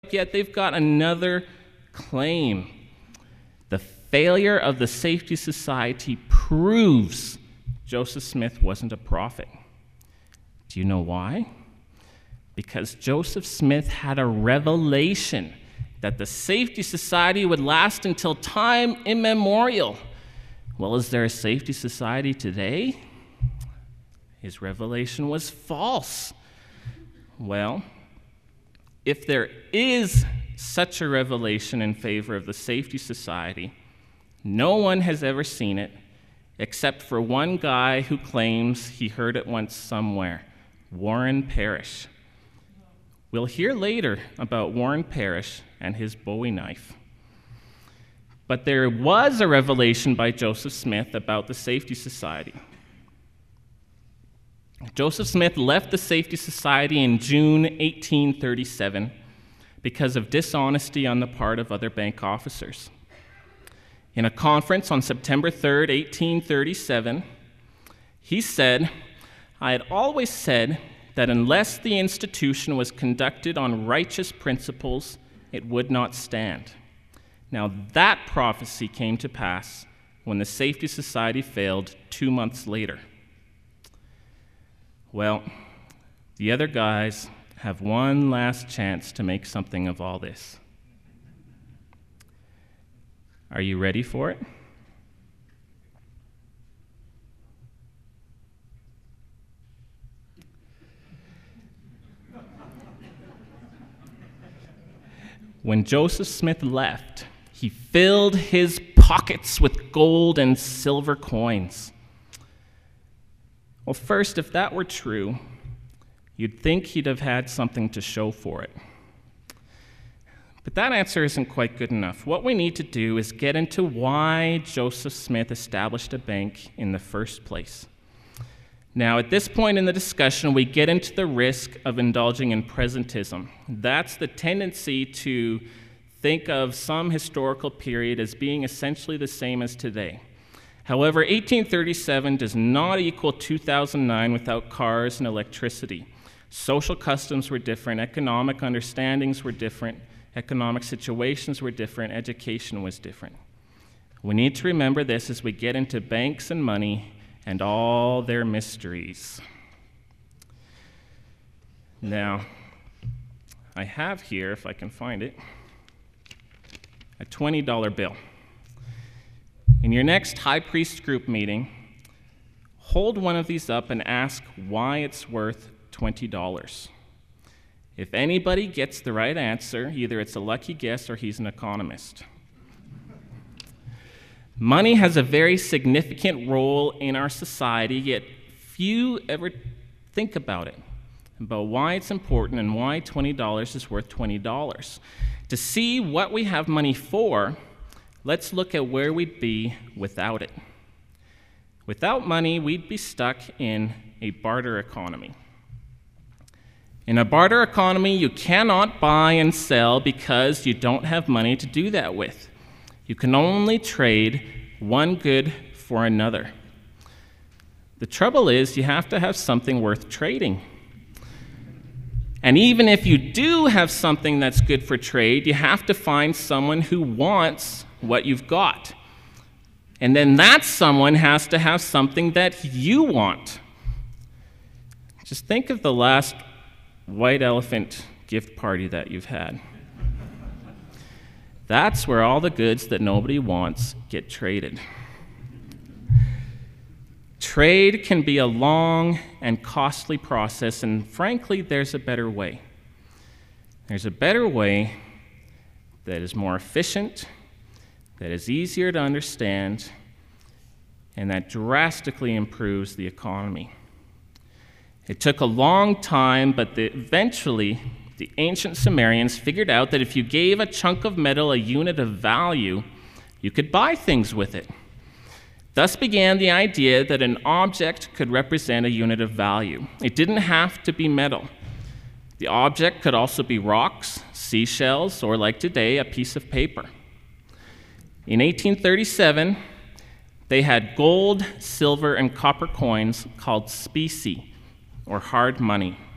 yet they've got another claim. The failure of the Safety Society proves Joseph Smith wasn't a prophet. Do you know why? Because Joseph Smith had a revelation that the Safety Society would last until time immemorial. Well, is there a Safety Society today? His revelation was false. Well, if there is such a revelation in favor of the Safety Society, no one has ever seen it except for one guy who claims he heard it once somewhere, Warren Parrish. We'll hear later about Warren Parrish and his Bowie knife. But there was a revelation by Joseph Smith about the Safety Society. Joseph Smith left the Safety Society in June 1837 because of dishonesty on the part of other bank officers. In a conference on September 3rd, 1837, he said, "I had always said that unless the institution was conducted on righteous principles, it would not stand." Now that prophecy came to pass when the Safety Society failed 2 months later. Well, the other guys have one last chance to make something of all this. Are you ready for it? When Joseph Smith left, he filled his pockets with gold and silver coins. Well, first, if that were true, you'd think he'd have had something to show for it. But that answer isn't quite good enough. What we need to do is get into why Joseph Smith established a bank in the first place. Now, at this point in the discussion, we get into the risk of indulging in presentism. That's the tendency to think of some historical period as being essentially the same as today. However, 1837 does not equal 2009 without cars and electricity. Social customs were different, economic understandings were different, economic situations were different, education was different. We need to remember this as we get into banks and money and all their mysteries. Now, I have here, if I can find it, a $20 bill. In your next high priest group meeting, hold one of these up and ask why it's worth $20. If anybody gets the right answer, either it's a lucky guess or he's an economist. Money has a very significant role in our society, yet few ever think about it, about why it's important and why $20 is worth $20. To see what we have money for, let's look at where we'd be without it. Without money, we'd be stuck in a barter economy. In a barter economy, you cannot buy and sell because you don't have money to do that with. You can only trade one good for another. The trouble is, you have to have something worth trading. And even if you do have something that's good for trade, you have to find someone who wants what you've got. And then that someone has to have something that you want. Just think of the last white elephant gift party that you've had. That's where all the goods that nobody wants get traded. Trade can be a long and costly process, and frankly, there's a better way. There's a better way that is more efficient, that is easier to understand, and that drastically improves the economy. It took a long time, but eventually, the ancient Sumerians figured out that if you gave a chunk of metal a unit of value, you could buy things with it. Thus began the idea that an object could represent a unit of value. It didn't have to be metal. The object could also be rocks, seashells, or like today, a piece of paper. In 1837, they had gold, silver, and copper coins called specie, or hard money.